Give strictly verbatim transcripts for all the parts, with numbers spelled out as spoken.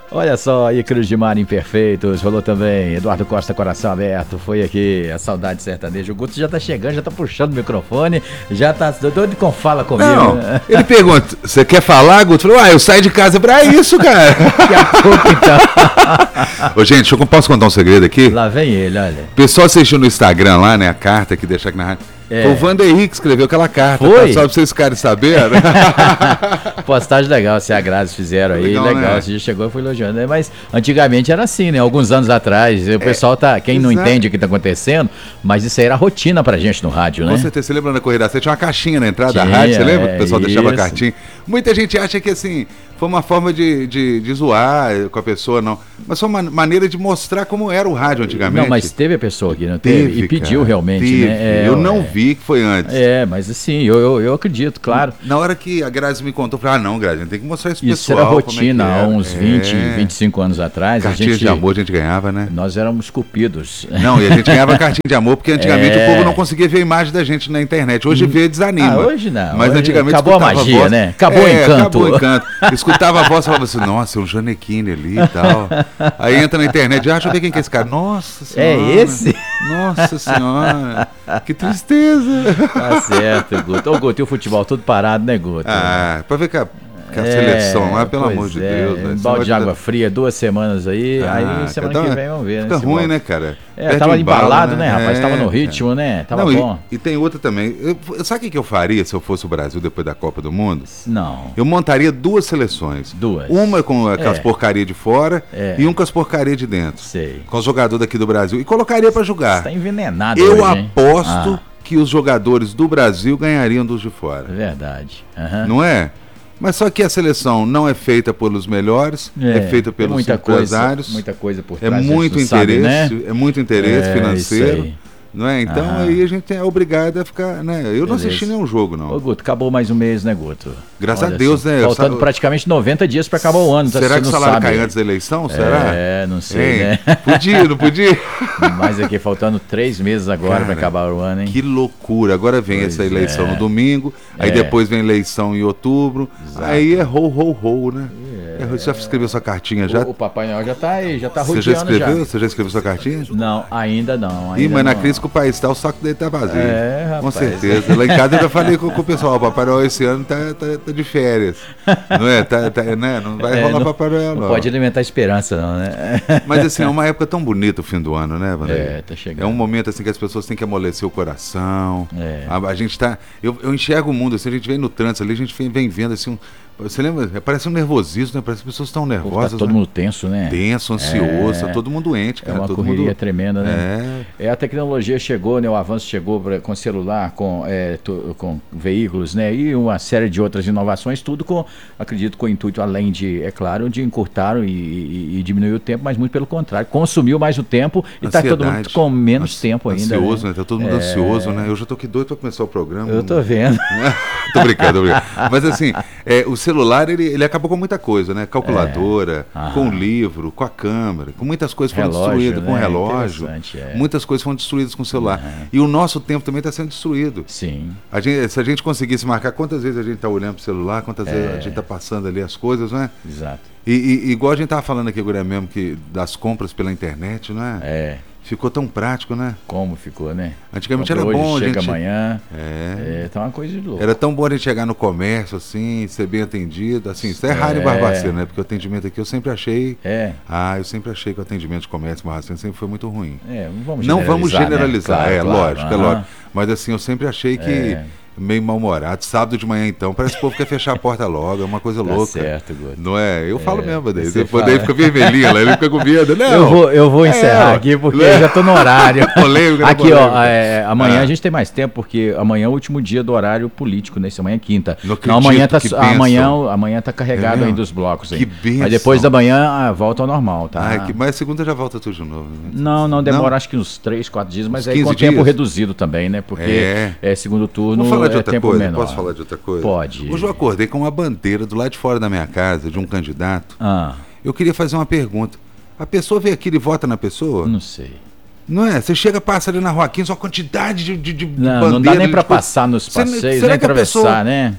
Olha só, Ícaros de Mar Imperfeitos, falou também, Eduardo Costa, Coração Aberto, foi aqui, a saudade sertaneja. O Guto já tá chegando, já tá puxando o microfone, já tá doido com fala comigo. Não, ele pergunta, você quer falar, Guto? Falou, ah, eu saio de casa pra isso, cara. Daqui a pouco, então. Ô, gente, eu posso contar um segredo aqui? Lá vem ele, olha. O pessoal assistiu no Instagram lá, né, a carta que deixa aqui na rádio. É. Foi o Vanderlei que escreveu aquela carta, foi? Tá? Só pra vocês ficarem sabendo. Postagem legal, se a Grazi fizeram aí, legal, legal. Né? Você já chegou e foi elogiando, né? Mas antigamente era assim, né? Alguns anos atrás, o pessoal tá, quem não Exato. entende o que tá acontecendo, mas isso aí era rotina pra gente no rádio, né? Com certeza, você lembra na Corrida, você tinha uma caixinha na entrada tinha, da rádio, você lembra? É, o pessoal isso. deixava a cartinha. Muita gente acha que assim, foi uma forma de, de, de zoar com a pessoa, não. Mas foi uma maneira de mostrar como era o rádio antigamente. Não, mas teve a pessoa aqui, não teve? teve e pediu cara, realmente, teve. né? É, eu não é. vi que foi antes. É, mas assim, eu, eu, eu acredito, claro. Na hora que a Grazi me contou, eu falei, ah, não, Grazi, a gente tem que mostrar isso pro Isso pessoal. Isso era rotina, é há uns vinte, é. vinte e cinco anos atrás. Cartinha a gente, de amor a gente ganhava, né? Nós éramos cupidos. Não, e a gente ganhava cartinha de amor, porque antigamente é. o povo não conseguia ver a imagem da gente na internet. Hoje vê desanima. Ah, hoje não. Mas hoje antigamente acabou a magia, a voz, né? Acabou o é, encanto. Acabou o encanto. Escutava a voz e falava assim, nossa, é um Janequine ali e tal. Aí entra na internet, ah, deixa eu ver quem que é esse cara. Nossa senhora. É esse? Nossa senhora. Que tristeza. Tá certo, Guto. Ô, Guto, e o futebol todo parado, né, Guto? Ah, pra ver que a, que a é, seleção lá, pelo amor de é, Deus. Um balde de água da... fria, duas semanas aí, ah, aí semana que vem vamos ver, fica né? Fica ruim, né, cara? É, Perde tava embalado, né, né rapaz? É, tava no ritmo, cara. né? Tava Não, bom. E, e tem outra também. Eu, sabe o que eu faria se eu fosse o Brasil depois da Copa do Mundo? Não. Eu montaria duas seleções. Duas. Uma com aquelas é. porcarias de fora é. e uma com as porcarias de dentro. Sei. Com os jogadores daqui do Brasil. E colocaria pra jogar. Você tá envenenado Eu hoje, aposto ah. que os jogadores do Brasil ganhariam dos de fora. Verdade. Uhum. Não é? Mas só que a seleção não é feita pelos melhores, é, é feita pelos muita empresários. Coisa, muita coisa por trás. É muito interesse, sabe, né? é muito interesse é, financeiro. Não é? Então Aham. aí a gente é obrigado a ficar, né? Eu não Beleza. assisti nenhum jogo, não. Ô, Guto, acabou mais um mês, né, Guto? Graças Olha a Deus, assim, né? Faltando eu... praticamente noventa dias para acabar o ano. Tá? Será Você que o não salário sabe. cai antes da eleição? Será? É, não sei, hein? né? Podia, não podia? Mas aqui, faltando três meses agora para acabar o ano, hein? Que loucura. Agora vem pois essa eleição é. no domingo, aí é. depois vem eleição em outubro, Exato. aí é ho, ho, ho, né? É. Você já escreveu sua cartinha já? O, o Papai Noel já tá aí, já tá rodeando Você já escreveu? Já. Você já escreveu sua cartinha? Não, ainda não. Ainda Ih, mas não. na crise que o país está, o saco dele tá vazio. É, rapaz. Com certeza. Lá em casa eu já falei com, com o pessoal, o Papai Noel esse ano tá, tá, tá de férias. Não é? Tá, tá, né? Não vai é, rolar não, Papai Noel, não. Não pode alimentar a esperança, não, né? Mas assim, é uma época tão bonita o fim do ano, né, Vanderlei? É, tá chegando. É um momento assim que as pessoas têm que amolecer o coração. É. A, a gente tá. Eu, eu enxergo o mundo, assim, a gente vem no trânsito ali, a gente vem, vem vendo assim um. Você lembra? Parece um nervosismo, né? Parece que as pessoas estão nervosas. Tá todo né? mundo tenso, né? Tenso, ansioso, é, tá todo mundo doente, cara. É uma todo correria mundo... tremenda, né? É. é. A tecnologia chegou, né? O avanço chegou pra, com celular, com, é, to, com veículos, né? E uma série de outras inovações, tudo com, acredito, com o intuito, além de, é claro, de encurtar e, e, e diminuir o tempo, mas muito pelo contrário, consumiu mais o tempo e está todo mundo com menos Ansi, tempo ainda. Ansioso, né? né? Tá todo mundo é... ansioso, né? Eu já tô aqui doido para começar o programa. Eu tô vendo. tô brincando, tô brincando. Mas assim, é, o celular, ele, ele acabou com muita coisa, né? Calculadora, é. com o livro, com a câmera, com muitas coisas foram relógio, destruídas, né? com o relógio. É. Muitas coisas foram destruídas com o celular. Uhum. E o nosso tempo também está sendo destruído. Sim. A gente, se a gente conseguisse marcar quantas vezes a gente está olhando para o celular, quantas é. vezes a gente está passando ali as coisas, não é? Exato. E, e igual a gente estava falando aqui agora mesmo, que das compras pela internet, não é? É. Ficou tão prático, né? Como ficou, né? Antigamente Comprou era bom, hoje, a gente... chega amanhã. É. É, tá uma coisa de louco. Era tão bom a gente chegar no comércio, assim, ser bem atendido, assim, isso é raro em Barbacena, né? Porque o atendimento aqui eu sempre achei... É. Ah, eu sempre achei que o atendimento de comércio em Barbacena sempre foi muito ruim. É, não vamos Não generalizar, vamos generalizar, né? Claro, é, claro, lógico, uhum. é lógico. Mas assim, eu sempre achei que... É. Meio mal-humorado, sábado de manhã então, parece que o povo quer fechar a porta logo, é uma coisa tá louca. Certo, Guto. Não é? Eu falo é, mesmo daí, depois daí fica vermelhinha lá, ele fica com medo. Não, eu vou, eu vou encerrar é, aqui porque eu já tô no horário. polêmica, aqui, polêmica. ó, é, amanhã ah. a gente tem mais tempo, porque amanhã é o último dia do horário político, né? Amanhã é quinta. Não, não amanhã tá, amanhã, amanhã tá carregado é, ainda os blocos aí. Que benção. Mas depois da manhã ah, volta ao normal, tá? Ah, que, mas a segunda já volta tudo de novo. Né? Não, não, demora não? acho que uns três, quatro dias, mas aí com dias? tempo reduzido também, né? Porque é, é segundo turno, Vamos falar de é outra tempo coisa? menor. Posso falar de outra coisa? Pode. Hoje eu acordei com uma bandeira do lado de fora da minha casa, de um candidato. Ah. Eu queria fazer uma pergunta. A pessoa vem aqui e vota na pessoa? Não sei. Não é? Você chega, passa ali na Joaquim, só a quantidade de, de, de não, bandeira. Não dá nem para passar nos passeios, nem atravessar, pessoa, né? É.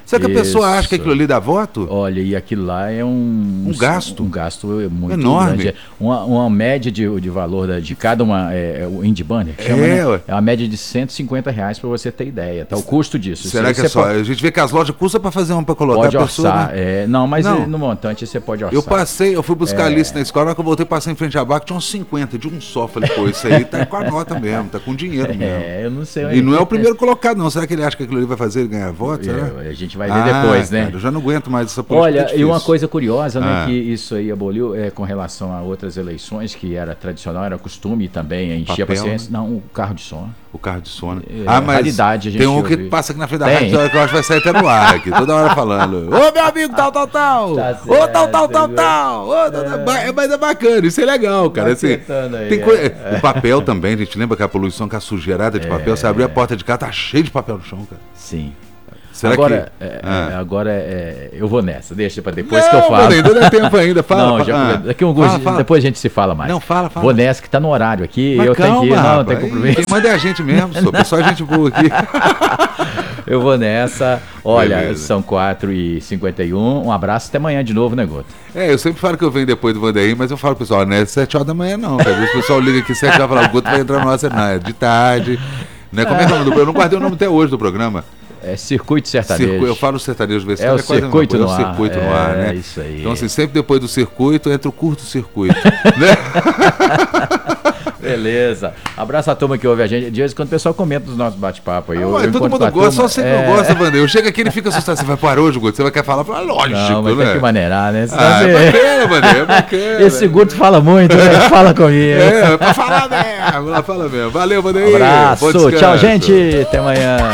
Será que a pessoa acha que aquilo ali dá voto? Olha, e aquilo lá é um... Um gasto? Um gasto muito enorme. grande. Uma, uma média de, de valor da, de cada uma, é, é o Indie Banner, que chama, é, né? É uma média de cento e cinquenta reais para você ter ideia, tá? O custo disso. Será você, que é só? Pode... A gente vê que as lojas custam para fazer uma para colocar pode a pessoa. Orçar, né? é, não, mas não. no montante você pode orçar. Eu passei, eu fui buscar é... a lista na escola, na hora que eu voltei, passei em frente à barca, tinha uns cinquenta de um só. Falei, pô, isso aí tá com a nota mesmo, tá com dinheiro mesmo. É, eu não sei. E não é o primeiro colocado, não. Será que ele acha que aquilo ali vai fazer ele ganhar voto? É, a gente vai ver ah, depois, né? Cara, eu já não aguento mais essa política. Olha, e uma coisa curiosa, né, ah. que isso aí aboliu é, com relação a outras eleições, que era tradicional, era costume também, enchia a paciência. Não, o carro de som. O carro de som. Né? É, ah, mas raridade, a gente tem um que ouve. passa aqui na frente da rádio que eu acho que vai sair até no ar aqui, toda hora falando. Ô, meu amigo, tal, tal, tal. Tá Ô, certo, tal, tal, tal, tal. Ô, é. Mas é bacana, isso é legal, cara. Assim, aí, tem é. co... O papel também, a gente lembra que a poluição, que a sujeirada de é. papel, você abriu a porta de casa, tá cheio de papel no chão, cara. Sim. Será agora, que... é, ah. agora é, eu vou nessa, deixa para depois não, que eu falo. Não, ainda dá tempo ainda, fala. Não, já, ah. daqui um fala, fala. Depois a gente se fala mais. Não, fala, fala. Vou nessa que tá no horário aqui, mas eu calma, tenho que ir, não, rapaz, tem compromisso. Quem manda é a gente mesmo, só, pessoal é gente boa aqui. Eu vou nessa. Olha, beleza. São quatro e cinquenta e um. Um abraço, até amanhã de novo, né, Guto? É, eu sempre falo que eu venho depois do Vanderim, mas eu falo, pessoal, não é sete horas da manhã, não. Às vezes o pessoal liga aqui sete horas e fala, o Guto vai entrar no nosso, não, é de tarde. Né? Como é que é o nome do programa? Eu não guardei o nome até hoje do programa. É Circuito Sertanejo. Circu... Eu falo sertanejo vezes. É o circuito no ar. É o circuito no ar, né? É isso aí. Então, assim, sempre depois do circuito, entra o curto-circuito. né? Beleza. Abraço a turma que ouve a gente. De vez em quando o pessoal comenta nos nossos bate-papo aí. Eu, eu todo mundo gosta, só você que é... não gosta, Vanderim. Eu chego aqui, ele fica assustado. Você vai parar hoje, Guto? Você vai querer falar? Fala, lógico, não, mas né? tem que maneirar, né? Ah, você... é bacana, Vanderim, é bacana. Esse Guto fala muito, né? Fala comigo. É, pra falar mesmo. Fala mesmo. Valeu, Vanderim. Abraço. Tchau, gente. Até amanhã.